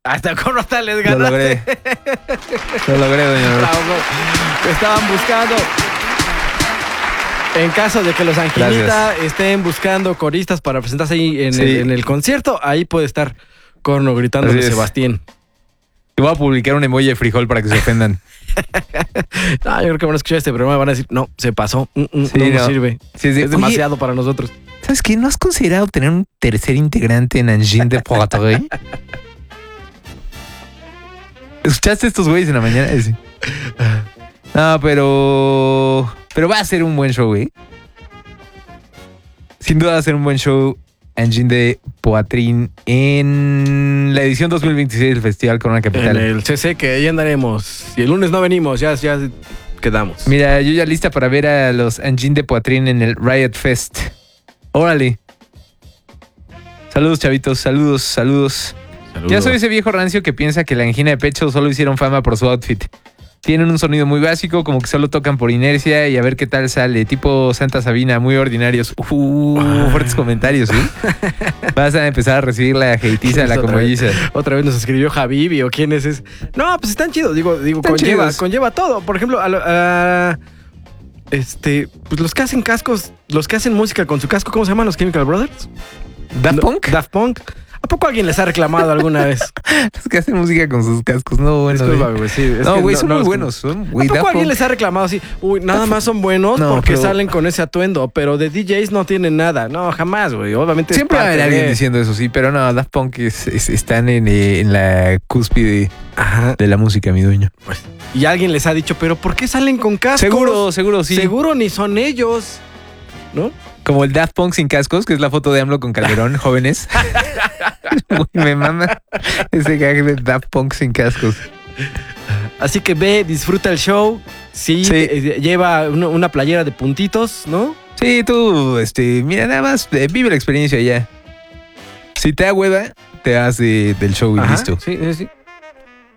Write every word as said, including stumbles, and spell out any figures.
Hasta con nota les Lo ganaste. logré. Lo logré, doña Rosa. Bravo. Estaban buscando. En caso de que los Angelita Gracias. estén buscando coristas para presentarse ahí en, Sí. el, en el concierto, ahí puede estar Corno gritando de Así es. Sebastián. Te voy a publicar un emoji de frijol para que se ofendan. No, yo creo que van a escuchar este programa y van a decir, no, se pasó, mm, mm, Sí, no, nos no. sirve. Sí, sí. Es demasiado para nosotros. ¿Sabes qué? ¿No has considerado tener un tercer integrante en Engine de Poitré? ¿Escuchaste estos güeyes en la mañana? Sí. No, pero... Pero va a ser un buen show, güey. Sin duda va a ser un buen show Engine de Poitrín en la edición dos mil veintiséis del Festival Corona En Capital. el C C que ahí andaremos. Si el lunes no venimos, ya, ya quedamos. Mira, yo ya lista para ver a los Engine de Poitrín en el Riot Fest. Órale. Saludos, chavitos. Saludos, saludos. Saludos. Ya soy ese viejo rancio que piensa que la angina de pecho solo hicieron fama por su outfit. Tienen un sonido muy básico, como que solo tocan por inercia y a ver qué tal sale. Tipo Santa Sabina, muy ordinarios. Uh, fuertes comentarios, ¿sí? Vas a empezar a recibir la heitiza de la Otra vez. comolliza. Otra vez nos escribió Javibi o quién es ese. No, pues están chidos. Digo, digo Están conlleva, chidos. conlleva todo. Por ejemplo, a, lo- a- este, pues los que hacen cascos, los que hacen música con su casco, ¿cómo se llaman los Chemical Brothers? ¿Daft No, Punk? Daft Punk. ¿A poco alguien les ha reclamado alguna vez? Los que hacen música con sus cascos. No, bueno. Disculpa, güey. güey, sí, es No, que güey, son no muy los- buenos. Son, ¿A güey, poco Daft alguien Punk. les ha reclamado así? Uy, nada más son buenos No, porque pero- salen con ese atuendo, pero de D Js no tienen nada. No, jamás, güey. Obviamente es Siempre va a parte haber alguien de- diciendo eso, sí, pero no, Daft Punk es- es- están en, eh, en la cúspide Ajá. de la música, mi dueño. Y alguien les ha dicho, ¿pero por qué salen con cascos? Seguro, seguro, sí. Seguro ni son ellos, ¿no? Como el Daft Punk sin cascos, que es la foto de AMLO con Calderón, jóvenes. Uy, me mama ese gag de Daft Punk sin cascos. Así que ve, disfruta el show. Sí, Sí. eh, lleva una, una playera de puntitos, ¿no? Sí, tú, este, mira, nada más, eh, vive la experiencia ya. Si te da hueva, te das de- del show y Ajá, listo. Sí, sí, sí.